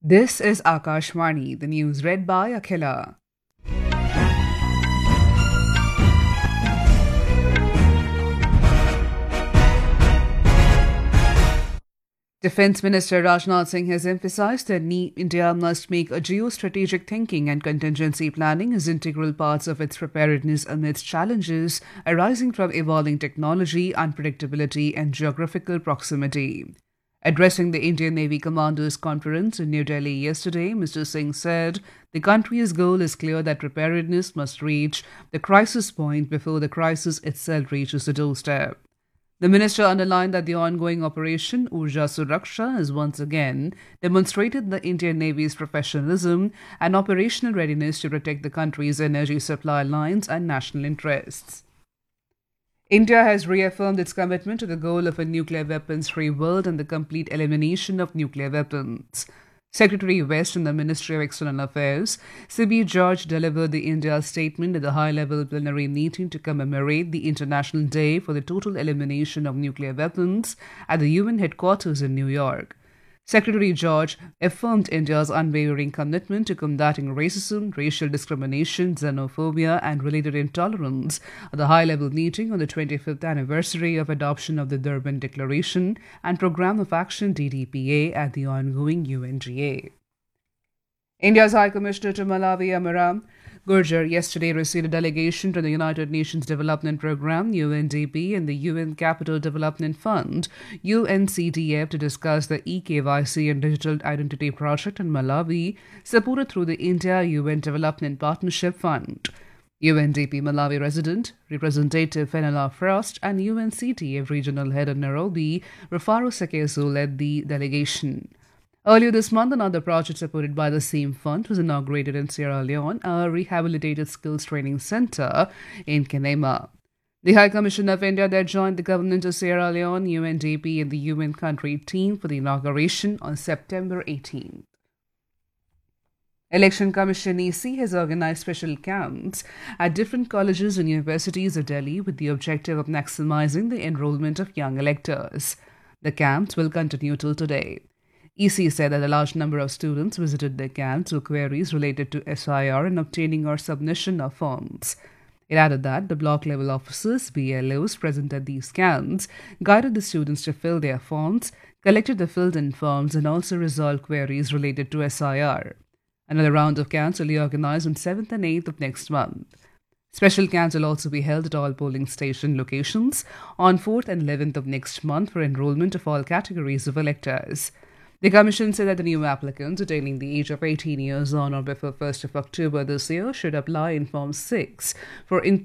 This is Akashvani, the news read by Akhila. Defense Minister Rajnath Singh has emphasized that India must make a geostrategic thinking and contingency planning as integral parts of its preparedness amidst challenges arising from evolving technology, unpredictability, and geographical proximity. Addressing the Indian Navy Commanders Conference in New Delhi yesterday, Mr. Singh said the country's goal is clear that preparedness must reach the crisis point before the crisis itself reaches the doorstep. The minister underlined that the ongoing operation Urja Suraksha has once again demonstrated the Indian Navy's professionalism and operational readiness to protect the country's energy supply lines and national interests. India has reaffirmed its commitment to the goal of a nuclear weapons-free world and the complete elimination of nuclear weapons. Secretary West in the Ministry of External Affairs, C.B. George, delivered the India statement at the high-level plenary meeting to commemorate the International Day for the Total Elimination of Nuclear Weapons at the UN headquarters in New York. Secretary George affirmed India's unwavering commitment to combating racism, racial discrimination, xenophobia, and related intolerance at the high-level meeting on the 25th anniversary of adoption of the Durban Declaration and Programme of Action (DDPA) at the ongoing UNGA. India's High Commissioner to Malawi, Amaram Gurjar, yesterday received a delegation from the United Nations Development Programme, UNDP, and the UN Capital Development Fund, UNCDF, to discuss the eKYC and Digital Identity Project in Malawi, supported through the India-UN Development Partnership Fund. UNDP Malawi resident, Representative Fenella Frost, and UNCTF Regional Head of Nairobi, Rufaro Sekeso, led the delegation. Earlier this month, another project supported by the same fund was inaugurated in Sierra Leone, a rehabilitated skills training center in Kenema. The High Commissioner of India there joined the government of Sierra Leone, UNDP, and the UN country team for the inauguration on September 18th. Election Commission EC has organized special camps at different colleges and universities of Delhi with the objective of maximizing the enrollment of young electors. The camps will continue till today. EC said that a large number of students visited the camps with queries related to SIR and obtaining or submission of forms. It added that the block-level officers, BLOs, present at these camps guided the students to fill their forms, collected the filled-in forms, and also resolved queries related to SIR. Another round of camps will be organized on 7th and 8th of next month. Special camps will also be held at all polling station locations on 4th and 11th of next month for enrollment of all categories of electors. The Commission said that the new applicants attaining the age of 18 years on or before 1st of October this year should apply in Form 6 for